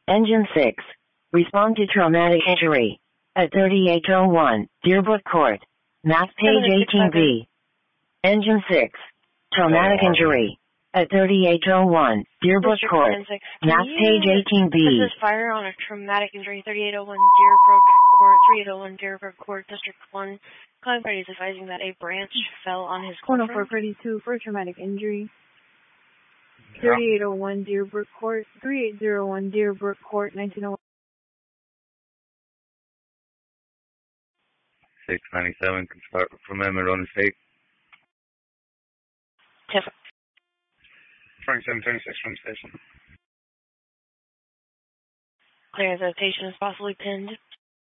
Engine 6. Respond to traumatic injury. At 3801, Deerbrook Court. Map page 18B. Engine 6. Traumatic injury. At 3801, Deerbrook Court. Map page 18B. This is fire on a traumatic injury, 3801 Deerbrook Court, 3801 Deerbrook Court, District 1. Calling party is advising that a branch fell on his girlfriend. 10432 for a traumatic injury. 3801 Deerbrook Court, 3801 Deerbrook Court, 1901. 697 can start from Emerald State. Tiff. Frank 726 from station. Clear as the station is possibly pinned.